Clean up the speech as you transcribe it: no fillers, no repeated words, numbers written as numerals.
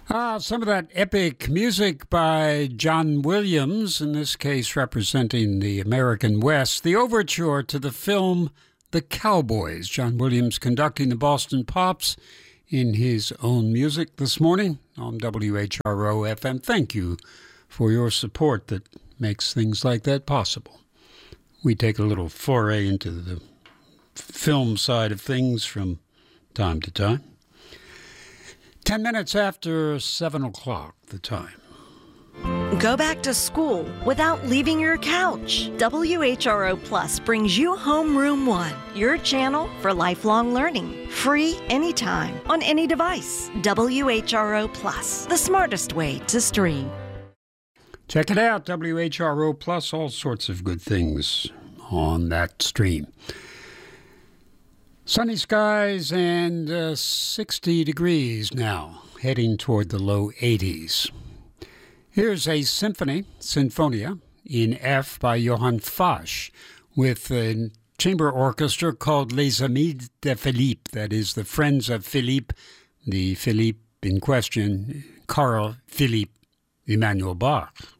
Some of that epic music by John Williams, in this case representing the American West, the overture to the film The Cowboys. John Williams conducting the Boston Pops in his own music this morning on WHRO FM. Thank you for your support that makes things like that possible. We take a little foray into the film side of things from time to time. 10 minutes after 7 o'clock, the time. Go back to school without leaving your couch. WHRO Plus brings you Homeroom One, your channel for lifelong learning. Free anytime, on any device. WHRO Plus, the smartest way to stream. Check it out, WHRO Plus, all sorts of good things on that stream. Sunny skies and 60 degrees now, heading toward the low 80s. Here's a symphony, Sinfonia, in F by Johann Fasch, with a chamber orchestra called Les Amis de Philippe, that is, the Friends of Philippe, the Philippe in question, Carl Philipp Emanuel Bach.